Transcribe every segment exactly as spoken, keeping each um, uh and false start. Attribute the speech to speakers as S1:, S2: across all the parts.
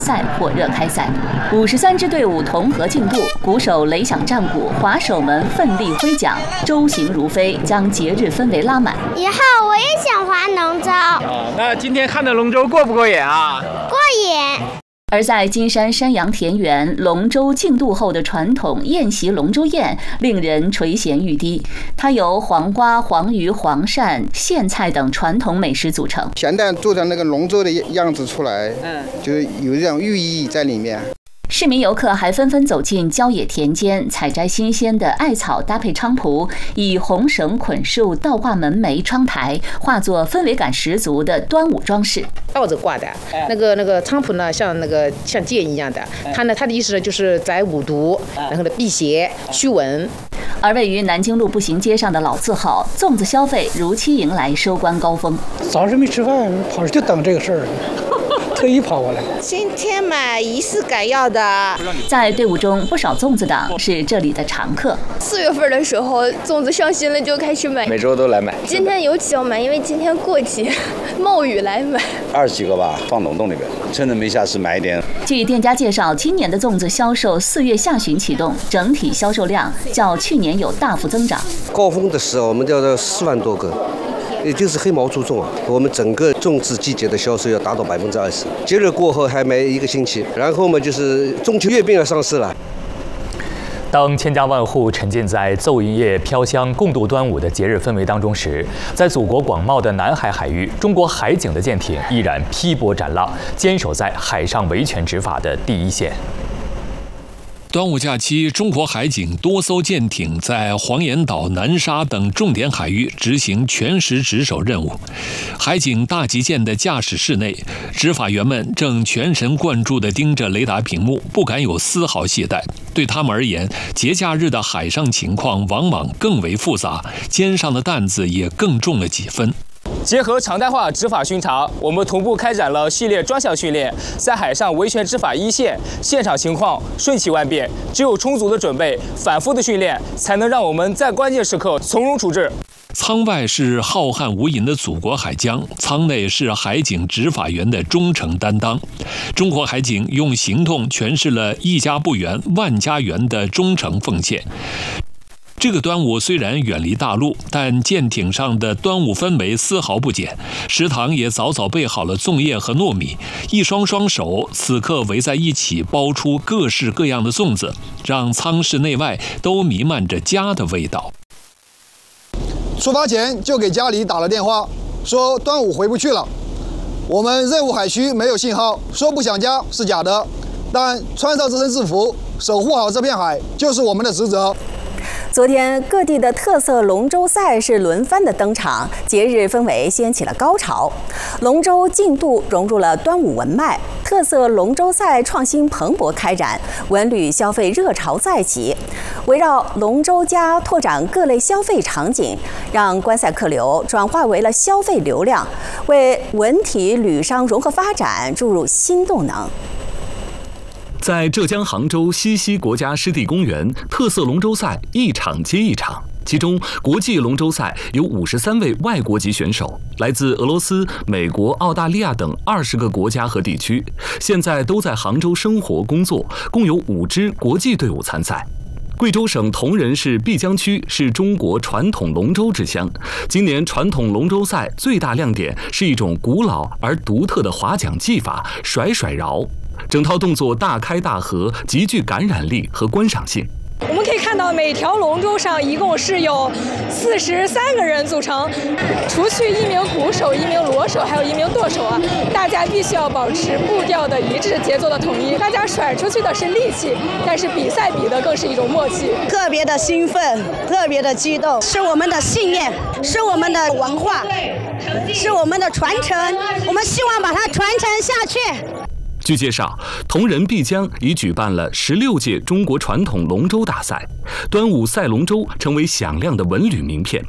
S1: 赛火热开赛，五十三支队伍同河竞渡，鼓手擂响战鼓，滑手们奋力挥桨，舟行如飞，将节日氛围拉满。
S2: 以后我也想划龙舟。
S3: 啊，那今天看的龙舟过不过瘾啊？
S2: 过瘾。
S1: 而在金山山阳田园，龙舟竞渡后的传统宴席龙舟宴令人垂涎欲滴。它由黄瓜、黄鱼、黄鳝、苋菜等传统美食组成。
S4: 现在做成那个龙舟的样子出来，嗯，就是有这种寓意在里面。
S1: 市民游客还纷纷走进郊野田间，采摘新鲜的艾草，搭配菖蒲，以红绳捆束倒挂门楣、窗台，化作氛围感十足的端午装饰。
S5: 倒着挂的，那个那个菖蒲呢，像那个像剑一样的，它呢，它的意思呢就是载五毒，然后呢辟邪驱蚊。
S1: 而位于南京路步行街上的老字号，粽子消费如期迎来收官高峰。
S6: 早上没吃饭，跑就等这个事儿。特意跑过来，
S7: 今天买仪式感要的。
S1: 在队伍中，不少粽子党是这里的常客。
S8: 四月份的时候，粽子上新了就开始买，
S3: 每周都来买。
S8: 今天尤其要买，因为今天过节，冒雨来买。
S9: 二十几个吧，放冷冻里边，趁着没下市买一点。
S1: 据店家介绍，今年的粽子销售四月下旬启动，整体销售量较去年有大幅增长。
S10: 高峰的时候，我们叫做四万多个。也就是黑毛猪粽啊，我们整个粽子季节的销售要达到百分之二十。节日过后还没一个星期，然后嘛就是中秋月饼要上市了。
S11: 当千家万户沉浸在奏音乐飘香、共度端午的节日氛围当中时，在祖国广袤的南海海域，中国海警的舰艇依然劈波斩浪，坚守在海上维权执法的第一线。
S12: 端午假期，中国海警多艘舰艇在黄岩岛、南沙等重点海域执行全时值守任务。海警大级舰的驾驶室内，执法员们正全神贯注地盯着雷达屏幕，不敢有丝毫懈怠。对他们而言，节假日的海上情况往往更为复杂，肩上的担子也更重了几分。
S3: 结合常态化执法巡查，我们同步开展了系列专项训练，在海上维权执法一线，现场情况瞬息万变，只有充足的准备、反复的训练，才能让我们在关键时刻从容处置。
S12: 舱外是浩瀚无垠的祖国海疆，舱内是海警执法员的忠诚担当。中国海警用行动诠释了一家不圆、万家圆的忠诚奉献。这个端午虽然远离大陆，但舰艇上的端午氛围丝毫不减。食堂也早早备好了粽叶和糯米，一双双手此刻围在一起，包出各式各样的粽子，让舱室内外都弥漫着家的味道。
S13: 出发前就给家里打了电话，说端午回不去了。我们任务海区没有信号，说不想家是假的，但穿上这身制服，守护好这片海，就是我们的职责。
S14: 昨天，各地的特色龙舟赛是轮番的登场，节日氛围掀起了高潮。龙舟竞渡融入了端午文脉，特色龙舟赛创新蓬勃开展，文旅消费热潮再起。围绕龙舟家拓展各类消费场景，让观赛客流转化为了消费流量，为文体旅商融合发展注入新动能。
S11: 在浙江杭州西溪国家湿地公园，特色龙舟赛一场接一场。其中，国际龙舟赛有五十三位外国籍选手，来自俄罗斯、美国、澳大利亚等二十个国家和地区，现在都在杭州生活工作，共有五支国际队伍参赛。贵州省铜仁市碧江区是中国传统龙舟之乡。今年传统龙舟赛最大亮点是一种古老而独特的划桨技法——甩甩饶。整套动作大开大合，极具感染力和观赏性。
S15: 我们可以看到，每条龙舟上一共是有四十三个人组成，除去一名鼓手、一名锣手，还有一名舵手啊，大家必须要保持步调的一致、节奏的统一。大家甩出去的是力气，但是比赛比的更是一种默契。
S16: 特别的兴奋，特别的激动，是我们的信念，是我们的文化，是我们的传承，我们希望把它传承下去。
S11: 据介绍，铜仁碧江已举办了十六届中国传统龙舟大赛，端午赛龙舟成为响亮的文旅名片。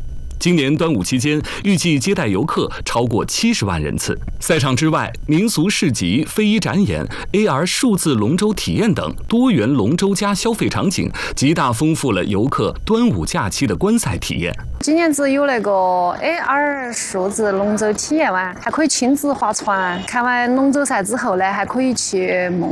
S11: 今年端午期间，预计接待游客超过七十万人次。赛场之外，民俗市集、非遗展演、A R 数字龙舟体验等多元龙舟加消费场景，极大丰富了游客端午假期的观赛体验。
S17: 今年子有那个 A R 数字龙舟体验完，还可以亲自划船。看完龙舟赛之后呢，还可以去梦